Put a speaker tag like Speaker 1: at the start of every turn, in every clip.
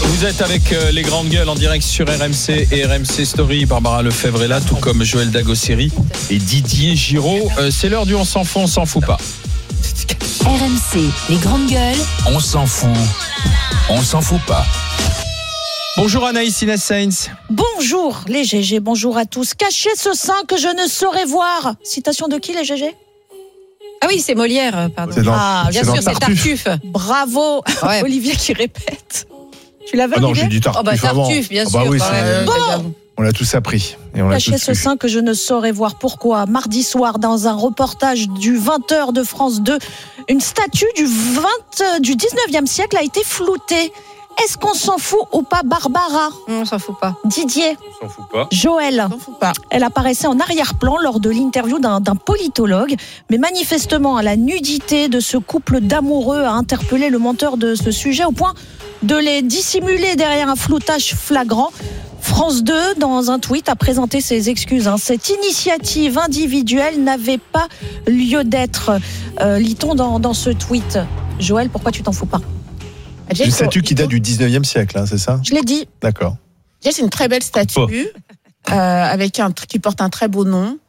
Speaker 1: Vous êtes avec les grandes gueules en direct sur RMC et RMC Story. Barbara Lefebvre est là, tout comme Joël Dagosseri et Didier Giraud. C'est l'heure du on s'en fout, on s'en fout pas.
Speaker 2: RMC, les grandes gueules.
Speaker 3: On s'en fout pas.
Speaker 1: Bonjour Anaïs Inès Sainz.
Speaker 4: Bonjour les GG, bonjour à tous. Cachez ce sein que je ne saurais voir. Citation de qui les GG ?
Speaker 5: Ah oui, c'est Molière, pardon. Bien sûr, c'est Tartuffe.
Speaker 4: Bravo,
Speaker 5: Ouais.
Speaker 4: Olivier qui répète. Tu l'avais
Speaker 6: Ah non,
Speaker 4: Olivier ?
Speaker 6: j'ai dit Tartuffe avant.
Speaker 5: Tartuffe, bien sûr.
Speaker 6: Bah oui,
Speaker 4: Bon.
Speaker 6: on l'a tous appris. Et on l'a
Speaker 4: Cachez
Speaker 6: tous
Speaker 4: ce
Speaker 6: lu.
Speaker 4: sein que je ne saurais voir. Pourquoi ? Mardi soir, dans un reportage du 20h de France 2, une statue du 19e siècle a été floutée. Est-ce qu'on s'en fout ou pas, Barbara ?
Speaker 5: On s'en fout pas.
Speaker 4: Didier ?
Speaker 1: On s'en fout pas.
Speaker 4: Joël ?
Speaker 5: On s'en fout pas.
Speaker 4: Elle apparaissait en arrière-plan lors de l'interview d'un politologue. Mais manifestement, la nudité de ce couple d'amoureux a interpellé le monteur de ce sujet au point de les dissimuler derrière un floutage flagrant. France 2, dans un tweet, a présenté ses excuses. Cette initiative individuelle n'avait pas lieu d'être. Lit-on dans ce tweet. Joël, pourquoi tu t'en fous pas ?
Speaker 6: Une statue qui date du 19e siècle, hein, c'est ça ?
Speaker 4: Je l'ai dit.
Speaker 6: D'accord.
Speaker 7: Déjà, c'est une très belle statue avec qui porte un très beau nom.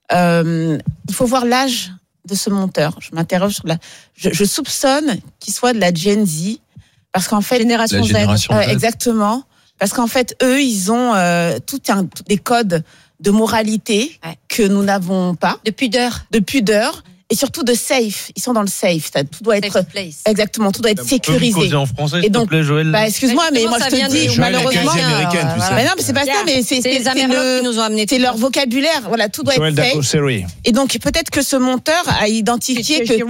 Speaker 7: Il faut voir l'âge de ce monteur. Je m'interroge sur je soupçonne qu'il soit de la Gen Z parce qu'en fait
Speaker 4: Génération
Speaker 1: La
Speaker 4: Z.
Speaker 1: génération Z.
Speaker 7: exactement, parce qu'en fait eux ils ont tous des codes de moralité que nous n'avons pas,
Speaker 5: De pudeur.
Speaker 7: de pudeur et surtout de safe. Ils sont dans le safe. Tout doit être
Speaker 5: Safe place.
Speaker 7: exactement, tout doit être sécurisé.
Speaker 8: en français,
Speaker 7: Et donc,
Speaker 8: Joël.
Speaker 7: Bah excuse-moi, mais moi je te dis
Speaker 6: Joël, la
Speaker 7: malheureusement.
Speaker 6: quasi américaine, tu sais.
Speaker 7: Mais non, mais c'est pas ça, mais
Speaker 5: C'est les Américains qui nous ont amenés.
Speaker 7: c'est leur vocabulaire. Voilà, tout doit
Speaker 6: Joël
Speaker 7: être safe.
Speaker 6: Dagosseri.
Speaker 7: Et donc peut-être que ce monteur a identifié que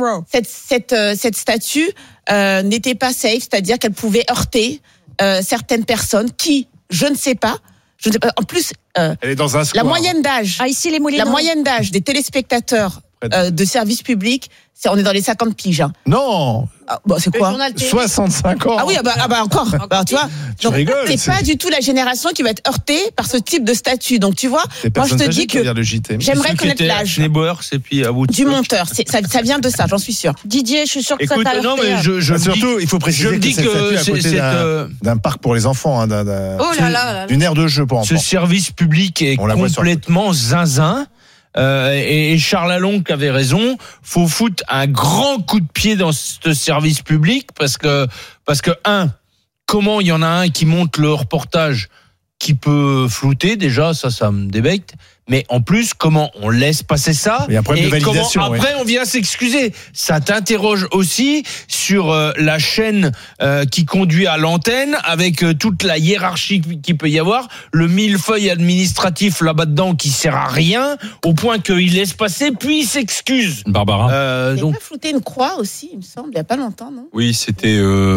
Speaker 7: cette statue n'était pas safe, c'est-à-dire qu'elle pouvait heurter certaines personnes qui, je ne sais pas. En plus,
Speaker 6: Elle est dans un square.
Speaker 7: la moyenne d'âge,
Speaker 4: Ah, ici les Moulineaux.
Speaker 7: la moyenne d'âge des téléspectateurs de services publics, on est dans les 50 piges. Hein.
Speaker 6: Non,
Speaker 7: Ah, bon, c'est quoi?
Speaker 6: 65 ans.
Speaker 7: Ah oui, encore. Bah, tu vois,
Speaker 6: Tu
Speaker 7: donc,
Speaker 6: rigoles,
Speaker 7: c'est
Speaker 6: c'est-
Speaker 7: pas du tout la génération qui va être heurtée par ce type de statut. Donc tu vois,
Speaker 6: Des
Speaker 7: moi je
Speaker 6: personnes
Speaker 7: te
Speaker 6: âgées
Speaker 7: dis
Speaker 6: qui
Speaker 7: que
Speaker 6: regardent le JT.
Speaker 7: j'aimerais connaître l'âge
Speaker 8: Schneebauer, et puis à Woodstock.
Speaker 7: du monteur. Ça vient de ça, j'en suis sûre.
Speaker 4: Didier, je suis sûr que
Speaker 8: Écoute,
Speaker 4: ça t'a
Speaker 8: non,
Speaker 4: heurté.
Speaker 8: mais je me dis-
Speaker 6: Surtout, il faut préciser
Speaker 8: je me dis
Speaker 6: que cette statue est à
Speaker 8: que
Speaker 6: côté d'un parc pour les enfants, hein,
Speaker 5: Oh là là.
Speaker 6: d'une aire de jeu pour
Speaker 8: ce
Speaker 6: enfants.
Speaker 8: service public est
Speaker 6: On la voit sur le
Speaker 8: complètement zinzin. Et Charles Alonc avait raison. Faut foutre un grand coup de pied dans ce service public parce que comment il y en a un qui monte le reportage qui peut flouter déjà, ça me débecte. Mais en plus, comment on laisse passer ça?
Speaker 6: Il y a un problème de validation,
Speaker 8: comment après on vient s'excuser? Ça t'interroge aussi sur la chaîne qui conduit à l'antenne avec toute la hiérarchie qu'il peut y avoir, le millefeuille administratif là-bas dedans qui sert à rien, au point qu'il laisse passer puis il s'excuse.
Speaker 1: Barbara.
Speaker 7: Il
Speaker 8: Donc
Speaker 7: a pas flouté une croix aussi, il me semble, il y a pas longtemps, non?
Speaker 1: Oui, c'était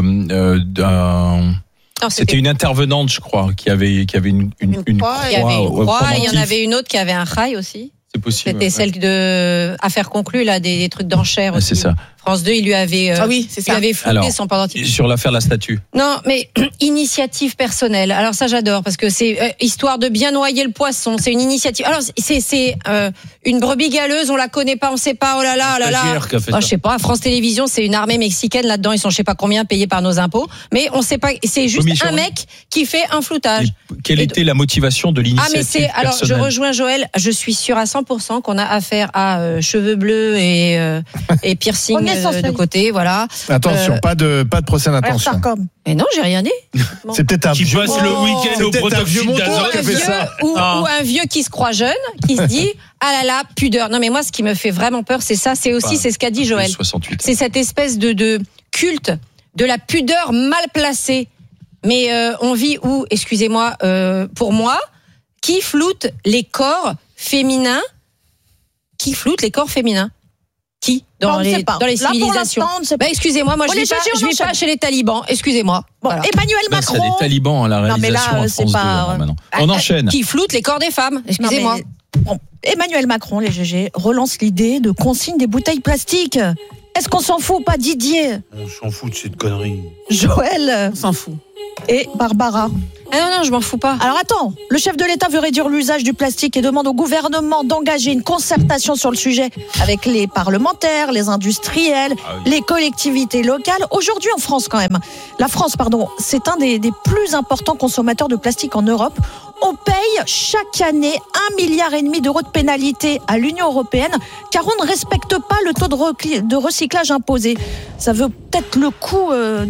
Speaker 5: Non,
Speaker 1: c'était une intervenante, je crois, qui avait une
Speaker 7: croix,
Speaker 5: Il y avait une croix, il y en
Speaker 1: romantique.
Speaker 5: avait une autre qui avait un rail aussi.
Speaker 1: C'est possible.
Speaker 5: C'était
Speaker 1: ouais.
Speaker 5: celle de affaire conclue là, des trucs d'enchères.
Speaker 1: Ouais,
Speaker 5: aussi.
Speaker 1: c'est ça.
Speaker 5: France 2, il lui avait,
Speaker 7: Ah oui, c'est
Speaker 5: il
Speaker 7: ça.
Speaker 5: avait flouté
Speaker 1: Alors,
Speaker 5: son pendentif.
Speaker 1: Sur l'affaire de la statue.
Speaker 5: Non, mais initiative personnelle. Alors ça, j'adore parce que c'est histoire de bien noyer le poisson. C'est une initiative. Alors c'est une brebis galeuse. On la connaît pas, on sait pas. Oh là là, oh là là.
Speaker 8: stagiaire qui a fait
Speaker 5: Oh,
Speaker 8: ça.
Speaker 5: je sais pas. France Télévisions, c'est une armée mexicaine là-dedans. Ils sont je sais pas combien payés par nos impôts. Mais on sait pas. C'est juste
Speaker 1: Michel,
Speaker 5: un mec qui fait un floutage.
Speaker 1: Et quelle était la motivation de
Speaker 5: Ah
Speaker 1: l'initiative
Speaker 5: mais c'est alors je
Speaker 1: personnelle
Speaker 5: rejoins Joël. Je suis sûre à 100% qu'on a affaire à cheveux bleus et piercing
Speaker 4: On est censé.
Speaker 5: de côté. Voilà.
Speaker 6: Attention, pas de procès d'intention.
Speaker 4: Sarcom.
Speaker 5: Mais non, j'ai rien dit.
Speaker 6: C'est peut-être un
Speaker 8: qui
Speaker 6: vieux.
Speaker 8: passe le week-end
Speaker 6: c'est
Speaker 8: au
Speaker 6: peut-être un vieux
Speaker 8: protoxyde
Speaker 6: monteur
Speaker 8: d'azote.
Speaker 6: qui a fait ça.
Speaker 5: Ou un vieux qui se croit jeune, qui se dit ah là là, pudeur. Non mais moi ce qui me fait vraiment peur, c'est ça, c'est aussi c'est ce qu'a dit Joël.
Speaker 1: 68.
Speaker 5: C'est cette espèce de culte de la pudeur mal placée. Mais on vit où, excusez-moi, pour moi, qui floute les corps féminins? Qui floute les corps féminins? Qui
Speaker 4: On ne sait pas.
Speaker 5: dans les
Speaker 4: Là, pour
Speaker 5: civilisations?
Speaker 4: l'instant, on ne sait pas.
Speaker 5: Bah, excusez-moi, moi
Speaker 4: On
Speaker 5: je
Speaker 4: les
Speaker 5: vis pas,
Speaker 4: cherche, on
Speaker 5: je vis
Speaker 4: enchaîne.
Speaker 5: pas chez les talibans. Excusez-moi.
Speaker 4: Bon,
Speaker 5: Voilà.
Speaker 4: Emmanuel
Speaker 1: Là, c'est
Speaker 4: Macron.
Speaker 1: des talibans à la
Speaker 4: Non, mais
Speaker 1: réalisation
Speaker 4: là,
Speaker 1: en
Speaker 4: c'est
Speaker 1: France 2.
Speaker 4: pas-
Speaker 1: hein, maintenant. On enchaîne.
Speaker 5: Qui floute les corps des femmes?
Speaker 4: Non,
Speaker 5: Excusez-moi.
Speaker 4: mais- bon, Emmanuel Macron, les GG, relance l'idée de consigne des bouteilles plastiques. Est-ce qu'on s'en fout ou pas, Didier?
Speaker 8: On s'en fout de cette connerie.
Speaker 4: Joël
Speaker 7: On s'en fout.
Speaker 4: et Barbara.
Speaker 5: Non, je m'en fous pas.
Speaker 4: Alors attends, le chef de l'État veut réduire l'usage du plastique et demande au gouvernement d'engager une concertation sur le sujet avec les parlementaires, les industriels, les collectivités locales. Aujourd'hui en France quand même, la France, c'est un des plus importants consommateurs de plastique en Europe. On paye chaque année 1,5 milliard d'euros de pénalité à l'Union européenne car on ne respecte pas le taux de recyclage imposé. Ça veut peut-être le coup,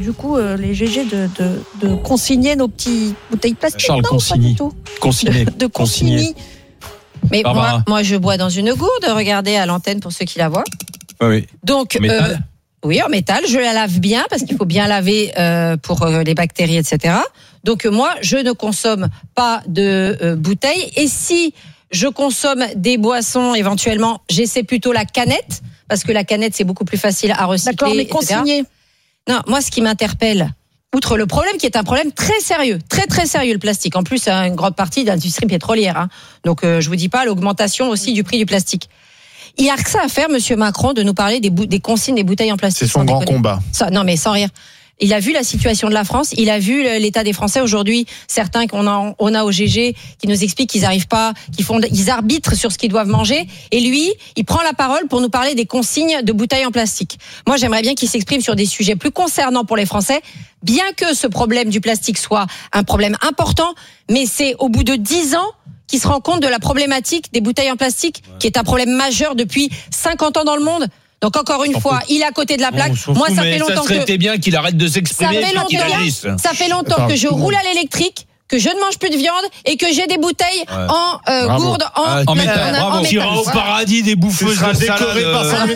Speaker 4: les GG de consigner nos petites bouteilles plastiques.
Speaker 1: Charles,
Speaker 4: non,
Speaker 1: consigny.
Speaker 4: pas du tout.
Speaker 1: Consigné.
Speaker 4: De consigner.
Speaker 5: Mais
Speaker 1: Barbara.
Speaker 5: moi, je bois dans une gourde. Regardez à l'antenne pour ceux qui la voient.
Speaker 1: Oui.
Speaker 5: Donc,
Speaker 1: En métal.
Speaker 5: oui, en métal. Je la lave bien parce qu'il faut bien laver pour les bactéries, etc. Donc moi, je ne consomme pas de bouteilles. Et si je consomme des boissons, éventuellement, j'essaie plutôt la canette parce que la canette c'est beaucoup plus facile à recycler.
Speaker 4: D'accord, mais
Speaker 5: etc.
Speaker 4: consigner.
Speaker 5: Non, moi, ce qui m'interpelle, outre le problème qui est un problème très sérieux, très très sérieux, le plastique. En plus, c'est une grande partie de l'industrie pétrolière. Hein. Donc, je vous dis pas l'augmentation aussi du prix du plastique. Il y a que ça à faire, Monsieur Macron, de nous parler des consignes des bouteilles en plastique.
Speaker 6: C'est son grand combat.
Speaker 5: Non, mais sans rire. Il a vu la situation de la France, il a vu l'état des Français aujourd'hui. Certains on a au GG qui nous expliquent qu'ils arrivent pas, ils arbitrent sur ce qu'ils doivent manger. Et lui, il prend la parole pour nous parler des consignes de bouteilles en plastique. Moi, j'aimerais bien qu'il s'exprime sur des sujets plus concernants pour les Français. Bien que ce problème du plastique soit un problème important, mais c'est au bout de 10 ans qu'il se rend compte de la problématique des bouteilles en plastique, qui est un problème majeur depuis 50 ans dans le monde. Donc encore une fois, il est à côté de la plaque. Moi, ça fait longtemps
Speaker 8: ça serait bien qu'il arrête de s'exprimer.
Speaker 5: Ça fait longtemps que je roule à l'électrique, que je ne mange plus de viande et que j'ai des bouteilles en gourde
Speaker 1: en métal.
Speaker 8: Bravo. Tu iras au paradis des bouffeuses de salade.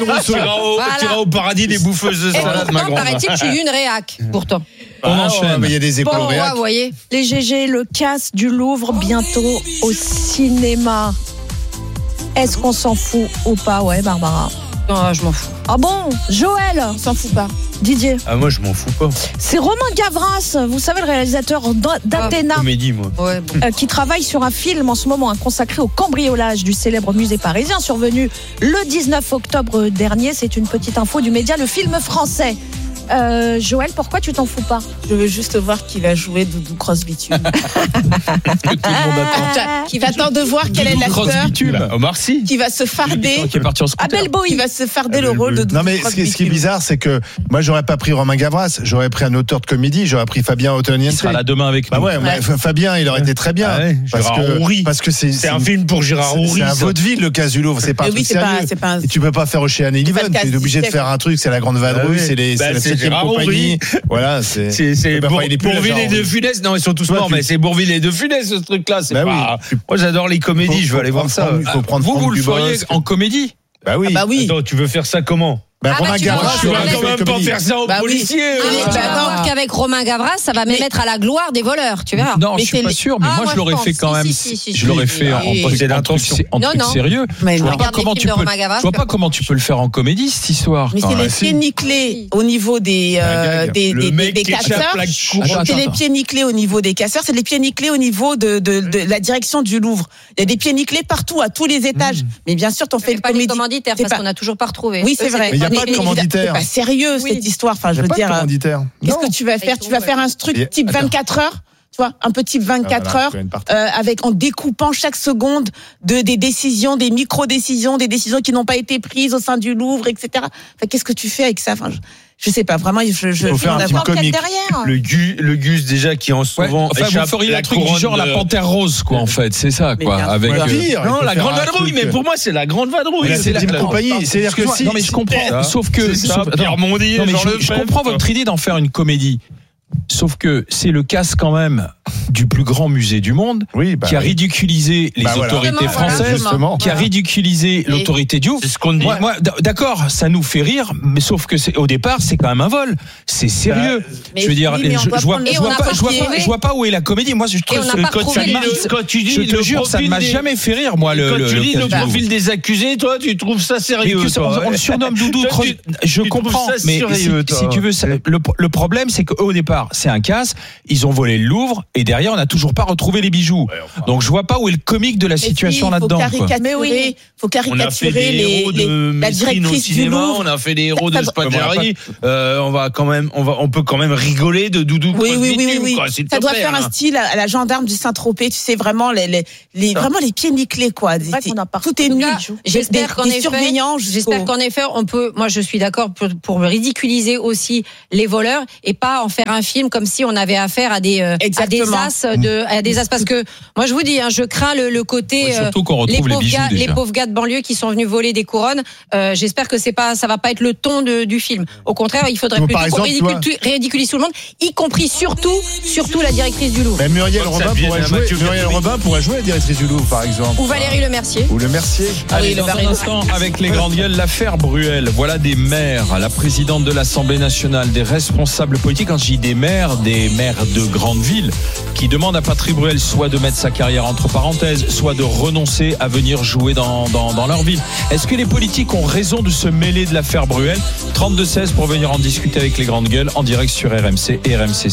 Speaker 8: Tu iras au paradis des bouffeuses de salade, ma grande.
Speaker 5: Paraît-il, j'ai eu une réac, pourtant.
Speaker 1: On enchaîne.
Speaker 6: Il y a des échos réac.
Speaker 5: Vous voyez.
Speaker 4: Les GG, le casse du Louvre, bientôt au cinéma. Est-ce qu'on s'en fout ou pas? Ouais, Barbara.
Speaker 5: Non, je m'en fous.
Speaker 4: Ah bon? Joël?
Speaker 7: On s'en fout pas.
Speaker 4: Didier?
Speaker 8: Ah, moi, je m'en fous pas.
Speaker 4: C'est Romain Gavras, vous savez, le réalisateur d'Athéna,
Speaker 8: Comédie, moi.
Speaker 5: Ouais, bon.
Speaker 4: qui travaille sur un film en ce moment consacré au cambriolage du célèbre musée parisien, survenu le 19 octobre dernier. C'est une petite info du média Le Film Français. Joël, pourquoi tu t'en fous pas?
Speaker 7: Je veux juste voir qui va jouer Doudou Cross-Bitume. Qui va attendre de voir quel est l'acteur
Speaker 8: Omar Sy.
Speaker 7: qui va se farder.
Speaker 1: Qui est parti en scooter.
Speaker 4: Abel Bowie.
Speaker 7: Qui va se farder le rôle de Doudou
Speaker 6: Non mais ce qui est
Speaker 7: Cross-Bitume.
Speaker 6: bizarre, c'est que moi j'aurais pas pris Romain Gavras, j'aurais pris un auteur de comédie, j'aurais pris Fabien
Speaker 1: Il sera là demain avec
Speaker 6: Bah
Speaker 1: nous.
Speaker 6: ouais, Fabien, il aurait été très bien.
Speaker 8: Ah ouais, Gérard Houry.
Speaker 6: Parce que
Speaker 8: C'est un film pour Gérard Houry.
Speaker 6: C'est un vaudeville, le casse du Louvre, c'est pas un
Speaker 7: Mais oui,
Speaker 6: truc sérieux.
Speaker 7: c'est pas un-
Speaker 6: Et tu peux pas faire Ocean
Speaker 7: C'est pas
Speaker 6: Eleven,
Speaker 7: le casse
Speaker 6: tu es obligé
Speaker 7: du
Speaker 6: de faire un truc, c'est la grande vadrouille,
Speaker 8: Ah ouais.
Speaker 6: c'est la
Speaker 8: C'est
Speaker 6: 7e
Speaker 8: Gérard
Speaker 6: compagnie.
Speaker 8: Houry.
Speaker 6: Voilà, c'est
Speaker 8: C'est Bourvil et De Funès. Non, ils sont tous
Speaker 6: Toi,
Speaker 8: morts,
Speaker 6: tu-
Speaker 8: mais c'est Bourvil et De Funès, ce truc-là. C'est
Speaker 6: Bah
Speaker 8: pas.
Speaker 6: oui.
Speaker 8: Moi, j'adore les comédies, je veux aller voir ça.
Speaker 6: Il faut prendre
Speaker 1: Vous
Speaker 6: Franck
Speaker 1: le
Speaker 6: Dubosc.
Speaker 1: feriez en comédie?
Speaker 6: Bah oui.
Speaker 7: Ah bah oui.
Speaker 8: Attends, tu veux faire ça comment?
Speaker 6: Bah,
Speaker 5: Ah bah,
Speaker 6: Romain
Speaker 5: tu vas
Speaker 6: Gavras,
Speaker 5: voir,
Speaker 8: Tu
Speaker 5: tu
Speaker 8: vas
Speaker 5: vas
Speaker 8: quand même pas faire ça aux
Speaker 7: Bah oui.
Speaker 8: policiers.
Speaker 5: Qu'avec Romain Gavras, ça va même mettre à la gloire des voleurs, tu verras.
Speaker 1: Non,
Speaker 7: Mais
Speaker 1: je suis
Speaker 7: c'est
Speaker 1: pas
Speaker 7: les-
Speaker 1: sûr, mais
Speaker 5: Ah,
Speaker 1: moi
Speaker 5: moi,
Speaker 1: je l'aurais
Speaker 5: je
Speaker 1: fait
Speaker 5: pense.
Speaker 1: quand même.
Speaker 5: Si,
Speaker 1: Je l'aurais fait en
Speaker 5: Et-
Speaker 1: truc
Speaker 5: Non.
Speaker 1: sérieux.
Speaker 7: Mais
Speaker 1: Je
Speaker 7: non.
Speaker 1: vois pas comment tu peux. Je vois pas comment tu peux le faire en comédie cette histoire.
Speaker 7: Mais
Speaker 1: quand
Speaker 7: c'est
Speaker 1: même.
Speaker 7: les pieds nickelés au niveau des
Speaker 8: Le mec qui échappe
Speaker 7: casseurs.
Speaker 8: la cour.
Speaker 7: C'est les pieds nickelés au niveau des casseurs, c'est les pieds nickelés au niveau de la direction du Louvre. Il y a des pieds nickelés partout, à tous les étages. Mais bien sûr, t'en fais le
Speaker 5: pas les
Speaker 7: comédie.
Speaker 5: commanditaires
Speaker 7: C'est
Speaker 5: parce
Speaker 7: pas-
Speaker 5: qu'on n'a toujours pas retrouvé.
Speaker 7: Oui, c'est vrai.
Speaker 6: Mais il y a pas de
Speaker 7: Mais
Speaker 6: commanditaire.
Speaker 7: C'est pas sérieux cette histoire. Enfin,
Speaker 6: Il
Speaker 7: je
Speaker 6: y a
Speaker 7: veux
Speaker 6: pas de
Speaker 7: dire,
Speaker 6: commanditaire.
Speaker 7: qu'est-ce
Speaker 6: Non.
Speaker 7: que tu vas faire? Tu vas faire un truc
Speaker 6: Et-
Speaker 7: type
Speaker 6: attends.
Speaker 7: 24 heures, tu vois, un peu type 24
Speaker 6: voilà,
Speaker 7: heures,
Speaker 6: tu as une partie.
Speaker 7: avec en découpant chaque seconde des décisions, des micro-décisions, des décisions qui n'ont pas été prises au sein du Louvre, etc. Enfin, qu'est-ce que tu fais avec ça? Enfin, je sais pas. Vraiment,
Speaker 6: faut faire un petit
Speaker 7: d'avoir-
Speaker 6: comique.
Speaker 4: derrière.
Speaker 8: Le Gus, déjà, qui en
Speaker 1: Ouais,
Speaker 8: souvent
Speaker 1: enfin, vous
Speaker 8: échappe
Speaker 1: feriez
Speaker 8: la
Speaker 1: un truc du
Speaker 8: couronne
Speaker 1: genre la
Speaker 8: de-
Speaker 1: panthère rose, quoi, en fait. C'est ça,
Speaker 7: Mais
Speaker 1: quoi.
Speaker 7: bien
Speaker 1: Avec.
Speaker 6: sûr. Pire, il
Speaker 8: Non,
Speaker 6: faut
Speaker 8: la
Speaker 6: faire
Speaker 8: grande
Speaker 6: un
Speaker 8: vadrouille,
Speaker 6: truc.
Speaker 8: mais pour moi, c'est la grande vadrouille.
Speaker 6: Mais la
Speaker 8: C'est
Speaker 6: 7e compagnie, c'est-à-dire que si.
Speaker 1: Non, mais je comprends. Sauf que.
Speaker 8: C'est ça,
Speaker 1: sauf-
Speaker 8: Pierre
Speaker 1: attends.
Speaker 8: Mondier,
Speaker 1: Non, mais
Speaker 8: Jean
Speaker 1: je
Speaker 8: Lefebvre.
Speaker 1: comprends votre idée d'en faire une comédie. Sauf que c'est le casse quand même du plus grand musée du monde
Speaker 6: Oui, bah
Speaker 1: qui a
Speaker 6: oui.
Speaker 1: ridiculisé les
Speaker 6: Bah voilà.
Speaker 1: autorités
Speaker 5: Justement, voilà.
Speaker 1: françaises,
Speaker 6: Justement.
Speaker 1: qui a ridiculisé l'autorité du Louvre.
Speaker 8: C'est ce qu'on dit.
Speaker 1: Moi, d'accord, ça nous fait rire, mais sauf que au départ, c'est quand même un vol. C'est sérieux.
Speaker 7: Mais
Speaker 1: Je veux dire,
Speaker 7: oui, mais on doit
Speaker 1: je vois
Speaker 7: prendre le-
Speaker 5: Et on n'a pas trouvé.
Speaker 1: je vois pas où est la comédie. Moi, je
Speaker 5: Et
Speaker 1: trouve
Speaker 5: on n'a
Speaker 1: que
Speaker 5: pas
Speaker 1: quand
Speaker 5: trouvé
Speaker 1: tu
Speaker 5: le-
Speaker 1: dis-
Speaker 8: Quand tu dis
Speaker 1: je te
Speaker 8: le
Speaker 1: jure, ça ne
Speaker 8: profil
Speaker 1: m'a
Speaker 8: des-
Speaker 1: jamais fait rire, moi.
Speaker 8: Quand tu dis le
Speaker 1: casse du
Speaker 8: profil des accusés, toi, tu trouves ça
Speaker 1: mais
Speaker 8: sérieux,
Speaker 1: que ça, on le surnomme Doudou.
Speaker 8: Toi,
Speaker 1: Je
Speaker 8: tu
Speaker 1: comprends,
Speaker 8: trouves ça
Speaker 1: mais
Speaker 8: sérieux,
Speaker 1: si
Speaker 8: toi.
Speaker 1: tu veux, le problème, c'est qu'au départ, départ, c'est un casse. Ils ont volé le Louvre et derrière, on n'a toujours pas retrouvé les bijoux. Donc je vois pas où est le comique de la situation là-dedans.
Speaker 7: Mais oui, faut
Speaker 8: On a fait des
Speaker 7: caricaturer
Speaker 8: héros de
Speaker 7: la
Speaker 8: Mesrine au
Speaker 7: directrice du
Speaker 8: cinéma,
Speaker 7: Louvre.
Speaker 8: on a fait des héros de
Speaker 7: Ça-
Speaker 8: Spaghetti. On peut quand même rigoler de Doudou.
Speaker 7: Oui.
Speaker 8: Quoi, s'il te
Speaker 7: Ça doit
Speaker 8: plaît,
Speaker 7: faire un
Speaker 8: hein.
Speaker 7: style à la gendarme du Saint-Tropez, tu sais, vraiment vraiment les pieds nickelés, quoi.
Speaker 4: vrai qu'on a pas-
Speaker 7: Tout est
Speaker 5: En tout
Speaker 7: nul.
Speaker 5: cas, J'espère qu'en effet,
Speaker 7: surveillants
Speaker 5: j'espère qu'en effet, on peut. Moi, je suis d'accord pour ridiculiser aussi les voleurs et pas en faire un film comme si on avait affaire à des
Speaker 7: Exactement.
Speaker 5: as parce que moi, je vous dis, je crains le côté
Speaker 1: Ouais, surtout qu'on retrouve les bijoux
Speaker 5: les
Speaker 1: déjà.
Speaker 5: pauvres gars de banlieue qui sont venus voler des couronnes. J'espère que ça va pas être le ton du film. Au contraire, il faudrait
Speaker 6: Par
Speaker 5: plutôt qu'on
Speaker 6: exemple,
Speaker 5: ridiculise tout le monde, y compris surtout la directrice du Louvre.
Speaker 6: Mais Muriel
Speaker 8: Faut que ça
Speaker 6: Robin
Speaker 8: devienne
Speaker 6: pourrait
Speaker 8: un
Speaker 6: jouer.
Speaker 8: Mathieu
Speaker 6: Muriel
Speaker 8: Perrier.
Speaker 6: Robin pourrait jouer la directrice du Louvre, par exemple.
Speaker 5: Ou Valérie Lemercier.
Speaker 6: Ou le Mercier.
Speaker 1: Allez, dans un instant, avec les grandes gueules, l'affaire Bruel. Voilà des maires, la présidente de l'Assemblée nationale, des responsables politiques. Quand je dis des maires de grandes villes, qui demandent à Patrick Bruel soit de mettre sa carrière entre parenthèses, soit de renoncer à venir jouer dans leur ville. Est-ce que les politiques ont raison de se mêler de l'affaire Bruel ? 32-16 pour venir en discuter avec les grandes gueules en direct sur RMC et RMC.